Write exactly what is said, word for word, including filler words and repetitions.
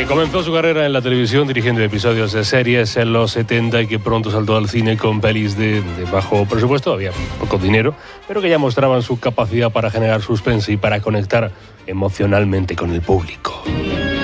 Comenzó su carrera en la televisión dirigiendo episodios de series en los setenta y que pronto saltó al cine con pelis de, de bajo presupuesto, había poco dinero, pero que ya mostraban su capacidad para generar suspense y para conectar emocionalmente con el público.